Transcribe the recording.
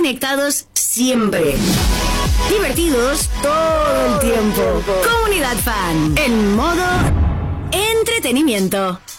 conectados siempre. Divertidos todo el tiempo. Comunidad Fan, en modo entretenimiento.